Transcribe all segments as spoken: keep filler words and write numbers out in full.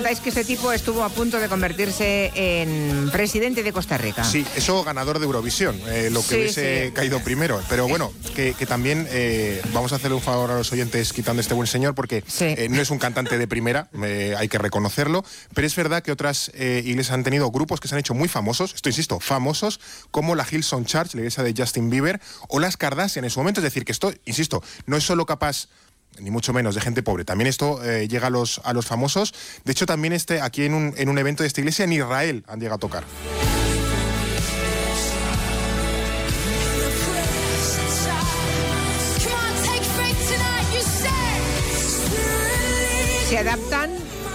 sepáis que este tipo estuvo a punto de convertirse en presidente de Costa Rica. Sí, eso ganador de Eurovisión, eh, lo que sí, hubiese sí. caído primero. Pero bueno, que, que también eh, vamos a hacerle un favor a los oyentes quitando a este buen señor, porque sí. eh, no es un cantante de primera, eh, hay que reconocerlo, pero es verdad que otras eh, iglesias han tenido grupos que se han hecho muy famosos, esto insisto, famosos, como la Hillsong Church, la iglesia de Justin Bieber, o las Kardashian en su momento. Es decir, que esto, insisto, no es solo capaz, ni mucho menos, de gente pobre. También esto eh, llega a los, a los famosos. De hecho, también este, aquí en un, en un evento de esta iglesia en Israel han llegado a tocar. Se adaptan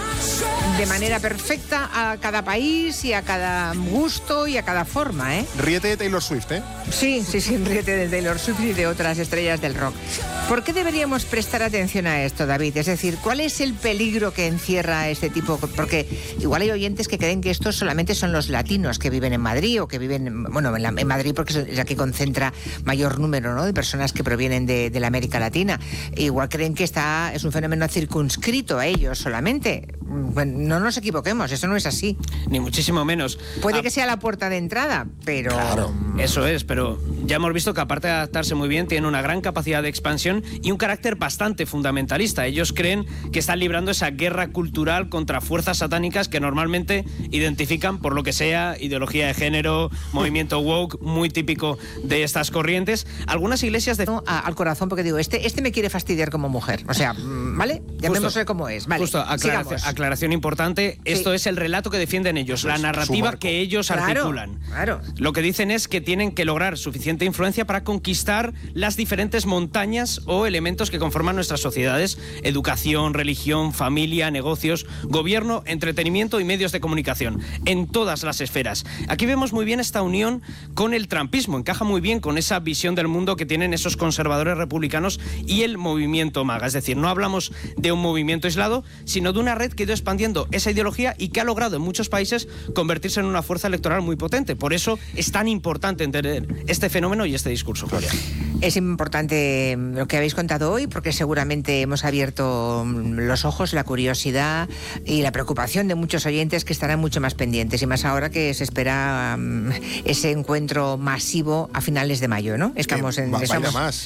de manera perfecta a cada país y a cada gusto y a cada forma, ¿eh? Ríete de Taylor Swift, ¿eh? Sí, sí, sí, ríete de Taylor Swift y de otras estrellas del rock. ¿Por qué deberíamos prestar atención a esto, David? Es decir, ¿cuál es el peligro que encierra este tipo? Porque igual hay oyentes que creen que estos solamente son los latinos que viven en Madrid o que viven, bueno, en, la, en Madrid porque es la que concentra mayor número, ¿no?, de personas que provienen de, de la América Latina. Igual creen que está, es un fenómeno circunscrito a ellos solamente. Bueno, no nos equivoquemos, eso no es así. Ni muchísimo menos. Puede a... que sea la puerta de entrada, pero... Claro, eso es, pero ya hemos visto que aparte de adaptarse muy bien, tienen una gran capacidad de expansión y un carácter bastante fundamentalista. Ellos creen que están librando esa guerra cultural contra fuerzas satánicas que normalmente identifican por lo que sea, ideología de género, movimiento woke, muy típico de estas corrientes. Algunas iglesias de... No, a, al corazón, porque digo, este, este me quiere fastidiar como mujer. O sea, ¿vale? Llamémosle como es. Vale, justo, aclaración, aclaración importante. Sí. Esto es el relato que defienden ellos, pues la narrativa que ellos claro, articulan. Claro. Lo que dicen es que tienen que lograr suficiente influencia para conquistar las diferentes montañas o elementos que conforman nuestras sociedades: educación, religión, familia, negocios, gobierno, entretenimiento y medios de comunicación, en todas las esferas. Aquí vemos muy bien esta unión con el trumpismo, encaja muy bien con esa visión del mundo que tienen esos conservadores republicanos y el movimiento MAGA. Es decir, no hablamos de un movimiento aislado, sino de una red que ha ido expandiendo esa ideología y que ha logrado en muchos países convertirse en una fuerza electoral muy potente. Por eso es tan importante entender este fenómeno y este discurso, Gloria. Es importante lo que habéis contado hoy, porque seguramente hemos abierto los ojos, la curiosidad y la preocupación de muchos oyentes que estarán mucho más pendientes, y más ahora que se espera um, ese encuentro masivo a finales de mayo, ¿no? Estamos en, Va, estamos, más.